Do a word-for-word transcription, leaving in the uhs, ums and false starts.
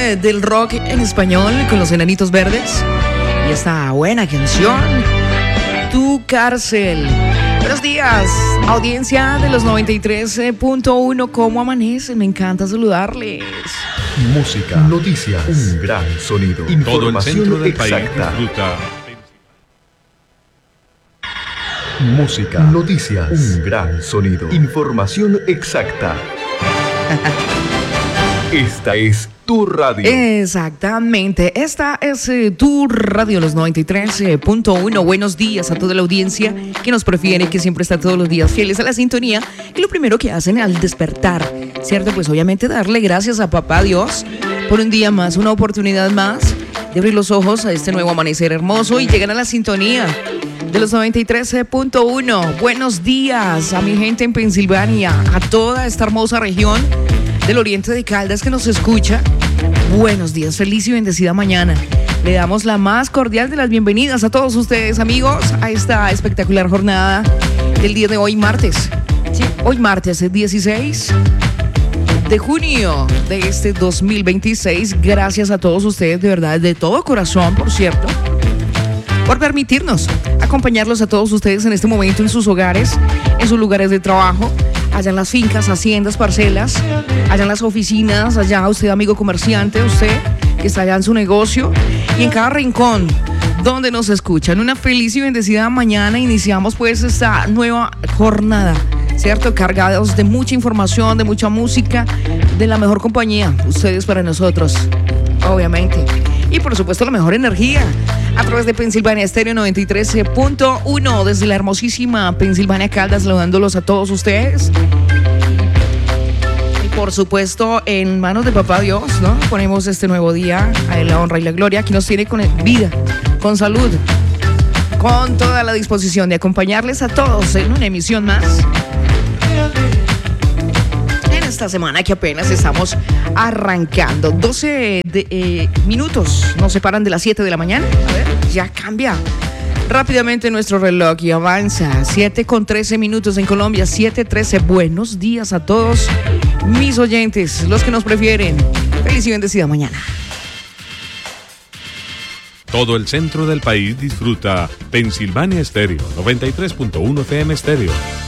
eh, del rock en español con los Enanitos Verdes. Y esta buena canción, Tu Cárcel. Buenos días, audiencia de los noventa y tres punto uno. ¿Cómo amanecen? Me encanta saludarles. Música, noticias, un gran sonido, todo el centro del país disfruta. Música, noticias, un gran sonido, información exacta. Esta es tu radio. Exactamente, esta es eh, tu radio, los noventa y tres punto uno. Buenos días a toda la audiencia que nos prefiere, que siempre está todos los días fieles a la sintonía, que lo primero que hacen al despertar, ¿cierto? Pues obviamente darle gracias a Papá Dios por un día más, una oportunidad más de abrir los ojos a este nuevo amanecer hermoso y llegan a la sintonía de los noventa y tres punto uno. Buenos días a mi gente en Pensilvania, a toda esta hermosa región del oriente de Caldas que nos escucha. Buenos días, feliz y bendecida mañana. Le damos la más cordial de las bienvenidas a todos ustedes, amigos, a esta espectacular jornada del día de hoy, martes. Sí, hoy martes, el dieciséis de junio de este dos mil veintiséis. Gracias a todos ustedes, de verdad, de todo corazón, por cierto, por permitirnos acompañarlos a todos ustedes en este momento en sus hogares, en sus lugares de trabajo, allá en las fincas, haciendas, parcelas, allá en las oficinas, allá usted, amigo comerciante, usted que está allá en su negocio y en cada rincón donde nos escuchan. Una feliz y bendecida mañana. Iniciamos pues esta nueva jornada, ¿cierto? Cargados de mucha información, de mucha música, de la mejor compañía, ustedes para nosotros, obviamente. Y por supuesto la mejor energía a través de Pensilvania Estéreo noventa y tres punto uno desde la hermosísima Pensilvania Caldas, saludándolos a todos ustedes. Y por supuesto en manos de Papá Dios, ¿no? Ponemos este nuevo día a la honra y la gloria que nos tiene con vida, con salud, con toda la disposición de acompañarles a todos en una emisión más esta semana que apenas estamos arrancando. doce de, eh, minutos nos separan de las siete de la mañana. A ver, ya cambia rápidamente nuestro reloj y avanza. siete con trece minutos en Colombia, siete trece. Buenos días a todos mis oyentes, los que nos prefieren. Feliz y bendecida mañana. Todo el centro del país disfruta Pensilvania Estéreo noventa y tres punto uno F M Estéreo.